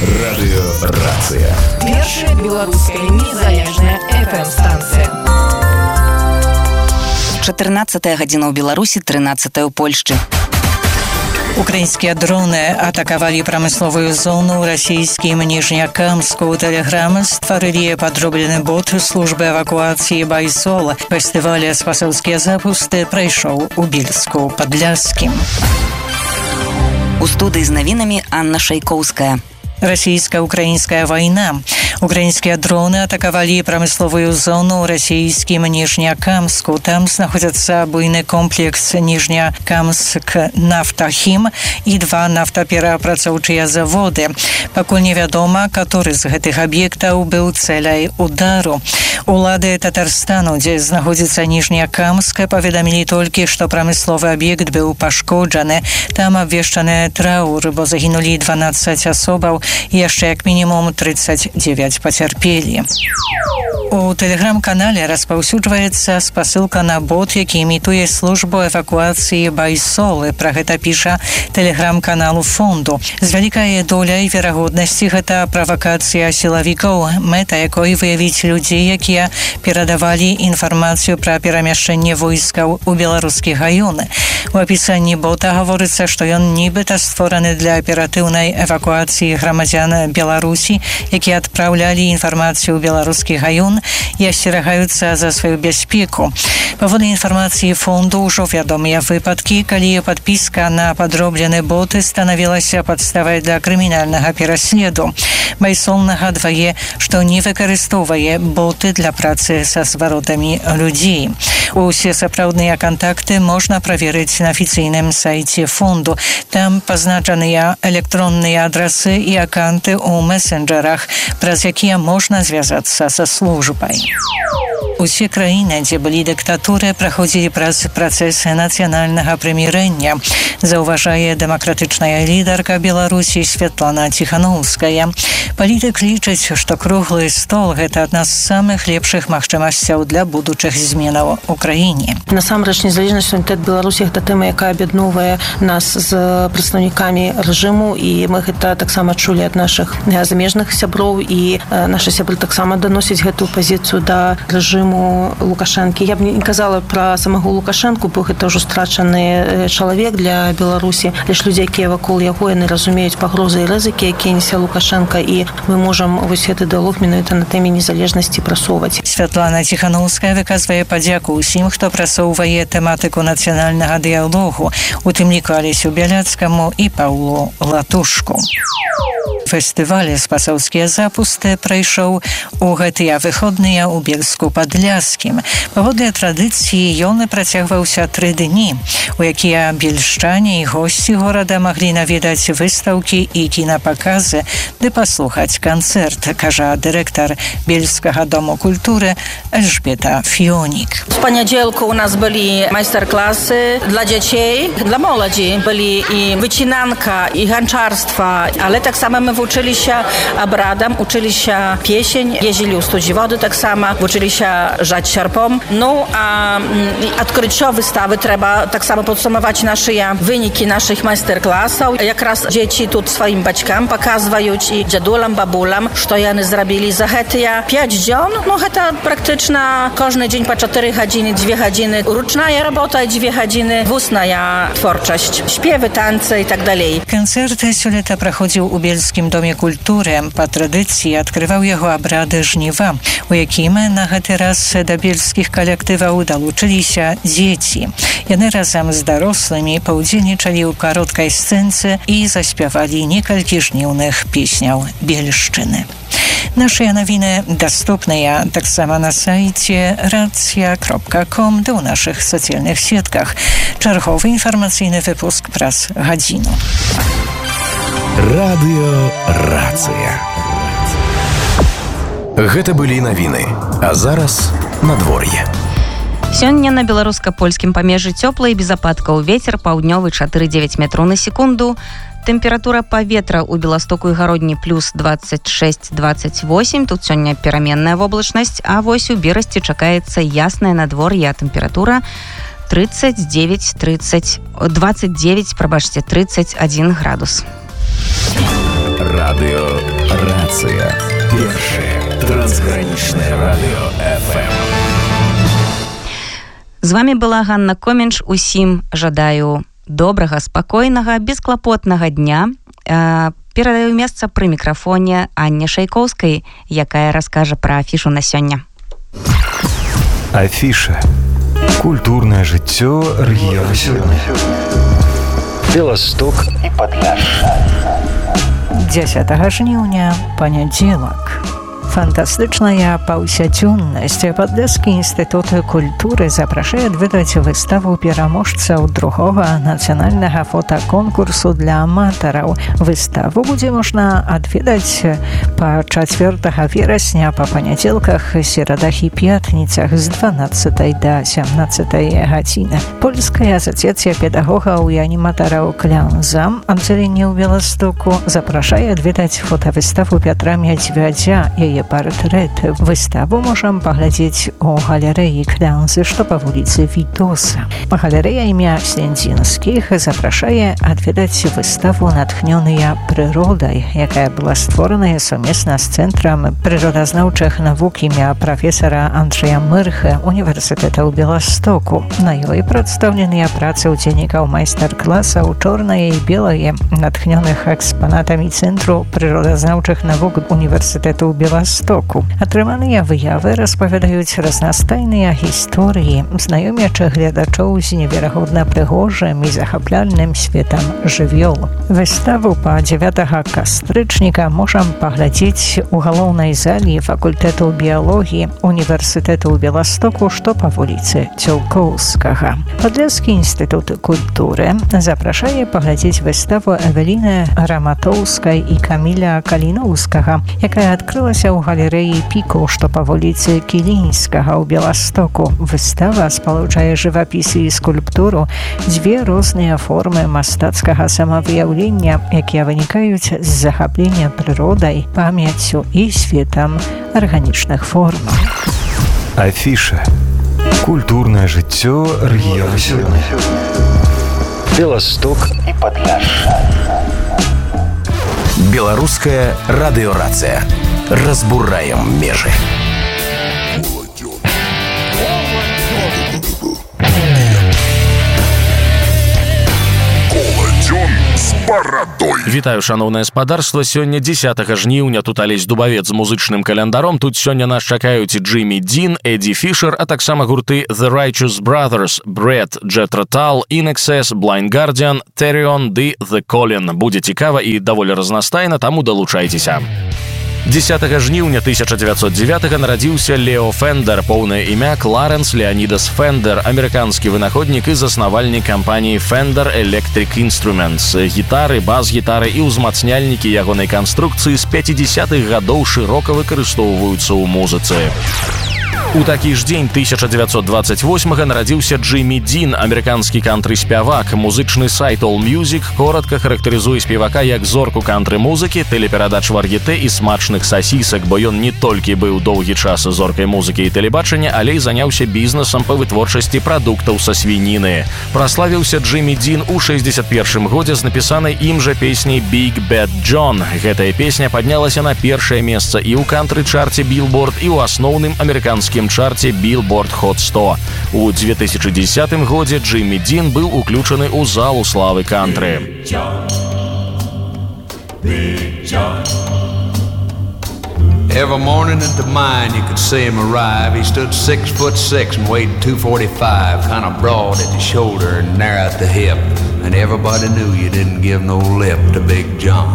Радыёрацыя. Першая беларуская незалежная FM-станцыя. 14 гадзіна ў Беларусі, 13 ў Польшчы. Украинские дроны атаковали промысловую зону российским Нижнекамску. Телеграм створили подробленный бот службы эвакуации Байсол. Фестиваль «Спасовские запусты» пройшов у Бельску-Подляскім. У студии с новинами Анна Шайковская. Российско-украинская война. Украинские дроны атаковали промысловую зону российским Нижнекамску. Там находится буйный комплекс Нижнекамск-Нафтахим и два нафтаперапрацоўчыя заводы. Пакуль невядома, который з гэтых объектов был целей удару. Улады Татарстану, где находится Нижнекамск, поведомили только, что промысловый объект был пошкоджен. Там обвешчаны траур, бо загинули 12 особаў и яшчэ як мінімум 39 пацярпелі. У тэлеграм-канале распаўсюджваецца спасылка на бот, які імітуе службу эвакуацыі Байсолы. Пра гэта піша тэлеграм-каналу фонду. З вялікай доляй верагоднасці гэта правакацыя сілавікоў, мэта якой выявіць людзей, якія перадавалі інфармацыю пра перамяшчэнне войскаў у беларускі раён. У апісанні бота гаворыцца, што ён нібыта створаны для аператыўнай эвакуацыі грамадзян Беларусі, якія адпраўлялі інфармацыю ў беларускі раён і асцерагаюцца за сваю бяспеку. Паводле інфармацыі фонду ўжо вядомыя выпадкі, калі падпіска на падроблены бот станавілася падставай для крымінальнага пераследу. Байсол нагадвае, што не выкарыстоўвае боты для працы са зваротамі людзей. Усе сапраўдныя кантакты можна праверыць на афіцыйным сайце фонду. Там пазначаныя электронныя адрасы і аккаунты ў месенджерах, праз якія можна звязацца са службай. Усе краіны, дзе былі дыктатуры, праходзілі праз працэс нацыянальнага прымірэння, заўважае дэмакратычная лідарка Беларусі Святлана Ціхановская. Палітык лічыць, што круглы стол – гэта адна з самых лепшых магчымасцяў для будучых зменаў у краіне. Насамрэч, незалежны суверэнітэт Беларусі – гэта тэма, якая аб'ядноўвае нас з прадстаўнікамі рэжыму, і мы гэта таксама чулі ад нашых замежных сяброў, і нашы сябры таксама даносяць гэтую пазіцыю да рэжыму Лукашэнкі. Я б не казала пра самого Лукашэнку, бо гэта ўжо страчаны чалавек для Беларусі. Лишь людзі, якія вакол яго, яны разумеюць пагрозы і рызыкі, якія нясе Лукашэнка, і мы можам вось гэты дыалог менавіта на тэме незалежнасці прасоўваць. Святлана Ціхановская выказвае падзяку ўсім, хто прасоўвае тэматыку нацыянальнага дыялогу, у тым ліку Алесю Бяляцкаму і Паўлу Латушку. Фестываль «Спасовские запусты» пройшоў у гэтыя выходныя ў Бельску-Падляскім. Паводле традыцыі ён працягваўся 3 дні, у якія бельшчане і госці горада маглі наведаць выстаўкі і кінапаказы ды паслухаць канцэрт, кажа дырэктар Бельскага дому культуры Elżbieta Fionik. W poniedziałku u nas byli majster-klasy dla dzieci, dla młodzi. Byli i wycinanka, i hańczarstwa, ale tak samo my uczyli się obradom, uczyli się piesień, jeździli u studzi wody tak samo, uczyli się żać sierpą. No a odkrycie wystawy trzeba tak samo podsumować nasze wyniki naszych majster-klasów. Jak raz dzieci tu swoim baćkam pokazują i dziadulam, babulam, co oni zrobili za te 5 dni. No to praktycznie każdy dzień po 4 godziny, 2 godziny ręczna robota i 2 godziny ustna twórczość, śpiewy, tańce i tak dalej. Koncert сёлета праходзіў у Бельскім доме культуры. Па традыцыі адкрываў яго абрады жніва, у якім на гэты раз да бельскіх калектываў далучыліся дзеці. Яны разам з дарослымі паўдзельнічалі ў кароткай сцэнцы і заспявалі некалькі жніўных песняў бельшчыны. Нашыя навіны даступныя таксама на сайце racja.com ды ў нашых сацыяльных сетках. Чарговы інфармацыйны выпуск праз гадзіну. Радыёрацыя. Гэта былі навіны, а зараз надвор'е. Сёння на беларуска-польскім памежжы цёпла і без ападкаў. Вецер паўднёвы 4,9 метраў на секунду. Тэмпература паветра ў Беластоку і Гародні плюс 26-28. Тут сёння пераменная воблачнасць, а вось у Берасці чакаецца яснае надвор'е, тэмпература 31 градус. Радыёрацыя. Першае трансгранічнае радыё FM. З вами была Ганна Коменш. Усім жадаю добрага, спакойнага, бесклапотнага дня. Перадаю месца пры мікрафоне Анне Шайкоўскай, якая раскажа пра афішу на сёння. Афіша. Культурнае жыццё рэгіёна сёння. Беласток і Падляшша. 10 жніўня, панядзелак. Фантастычная паўсядзённасць. Падляшскі інстытут культуры запрашае адведаць выставу пераможцаў другога нацыянальнага фотаконкурсу для аматараў. Выставу будзе можна адведаць па 4 верасня па панядзелках, серадах і пятніцах з 12 да 17 гадзіны. Польская асацыяцыя педагогаў і аніматараў «Клянза» аддзяленне ў Беластоку запрашае адведаць фотавыставу Пятра Мядзвядзя, яе партрэт. Выставу можам паглядзець у галерэі «Клянзы», што па вуліцы Вітоса. Галерэя імя Слендзінскіх запрашае адведаць выставу «Натхнёныя прыродай», якая была створаная сумесна з Цэнтрам прыродазнаўчых навук імя прафесара Анджэя Мырхэ універсітэта ў Беластоку. На ёй прадстаўленыя працы ўдзельнікаў майстар-класаў чорнае і белае, натхнёных экспанатамі Цэнтру прыродазнаўчых навук універсітэту ў Беластоку. Атрыманыя выявы распавядаюць разнастайныя гісторыі, знаёмячы гледачоў з неверагодна прыгожым і захапляльным светам жывёл. Выставу па 9 кастрычніка можам паглядзець у галоўнай залі факультэту біялогіі універсітэту ў Беластоку, што па вуліцы Цёлкоўскага. Падляшскі інстытут культуры запрашае паглядзець выставу Эвеліны Раматоўскай і Каміля Каліноўскага, якая адкрылася ў галерэі «Піку», што па вуліцы Кілінскага ў Беластоку. Выстава спалучае жывапісы і скульптуру, дзве розныя формы мастацкага самавыяўлення, якія вынікаюць з захаплення прыродай, памяццю і светам арганічных формаў. Афіша. Культурнае жыццё рэгіёна сёння. Беласток і Падляшша. Беларуская радыёрацыя. Разбураем межы. Вітаю, шановное спадарства. Сёння 10 жніўня. Тут Алесь Дубавец з музычным календаром. Тут сёння нас чакаюць Джиммі Дин, Эдді Фішер, а таксама гурты The Righteous Brothers, Бред, Джетро Тал, INXS, Blind Guardian, Therion ды The Colin. Будзе цікава і даволі разнастайна, таму далучайцеся. 10 жніўня 1909 нарадзіўся Лео Фендер, поўнае імя Кларэнс Леонідас Фендер, амерыканскі вынаходнік і заснавальнік кампаніі Fender Electric Instruments. Гітары, бас-гітары і ўзмацняльнікі ягонай канструкцыі з 50-х гадоў шырока выкарыстоўваюцца ў музыцы. У такі ж дзень 1928 нарадзіўся Джиммі Дин, амерыканскі кантры-спявак. Музычны сайт AllMusic коратка характарызуе спевака як зорку кантры-музыкі, тэлеперадач вар'етэ і смачных сасісак, бо ён не толькі быў доўгі час зоркай музыкі і тэлебачання, але і заняўся бізнесам па вытворчасці прадуктаў са свініны. Праславіўся Джиммі Дин у 61 годзе з напісанай ім жа песняй «Big Bad John». Гэтая песня паднялася на першае месца і ў кантры-чарце Billboard, і ў асноўным амерыканскім чарце Billboard Hot 100. У 2010 годзе Джиммі Дин быў уключаны ў залу славы кантры. Every morning at the mine you could see him arrive. He stood 6'6" and weighed 245, kind of broad at the shoulder and narrow at the hip. And everybody knew you didn't give no lip to Big John.